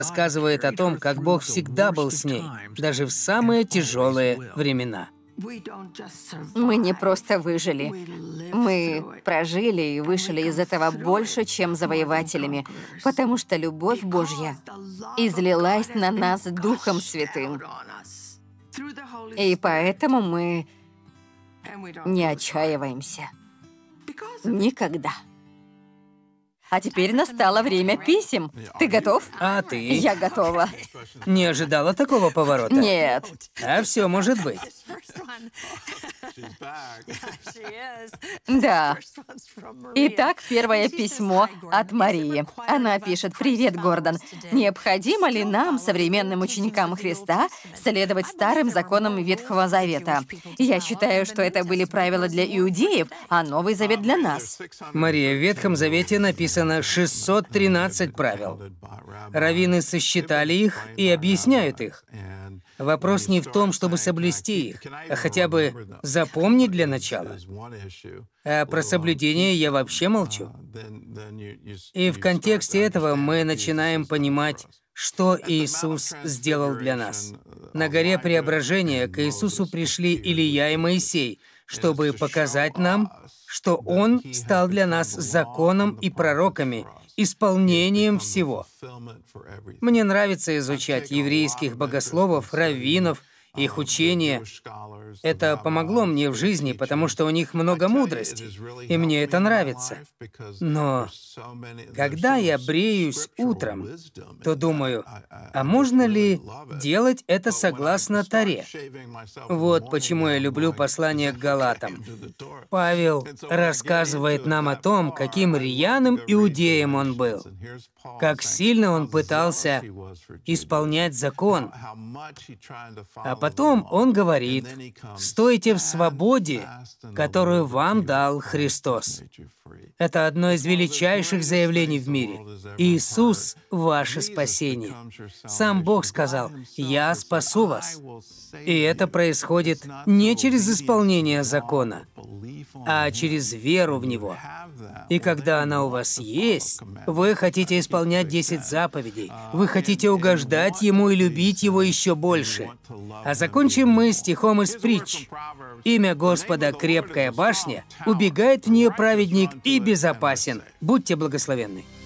рассказывает о том, как Бог всегда был с ней, даже в самые тяжелые времена. Мы не просто выжили. Мы прожили и вышли из этого больше, чем завоевателями, потому что любовь Божья излилась на нас Духом Святым. И поэтому мы не отчаиваемся. Никогда. А теперь настало время писем. Ты готов? А ты? Я готова. Не ожидала такого поворота? Нет. А все может быть. Да. Итак, первое письмо от Марии. Она пишет: «Привет, Гордон. Необходимо ли нам, современным ученикам Христа, следовать старым законам Ветхого Завета? Я считаю, что это были правила для иудеев, а Новый Завет для нас». Мария, в Ветхом Завете написано 613 правил. Раввины сосчитали их и объясняют их. Вопрос не в том, чтобы соблюсти их, а хотя бы запомнить для начала. А про соблюдение я вообще молчу. И в контексте этого мы начинаем понимать, что Иисус сделал для нас. На горе Преображения к Иисусу пришли Илия и Моисей, чтобы показать нам, что Он стал для нас законом и пророками, исполнением всего. Мне нравится изучать еврейских богословов, раввинов, их учения. Это помогло мне в жизни, потому что у них много мудрости, и мне это нравится. Но когда я бреюсь утром, то думаю, а можно ли делать это согласно Торе? Вот почему я люблю послание к Галатам. Павел рассказывает нам о том, каким рьяным иудеем он был, как сильно он пытался исполнять закон. А потом он говорит: «Стойте в свободе, которую вам дал Христос». Это одно из величайших заявлений в мире. Иисус — ваше спасение. Сам Бог сказал: «Я спасу вас». И это происходит не через исполнение закона, а через веру в Него. И когда она у вас есть, вы хотите исполнять 10 заповедей, вы хотите угождать Ему и любить Его еще больше. А закончим мы стихом из притч. «Имя Господа — крепкая башня, убегает в нее праведник и безопасен». Будьте благословенны.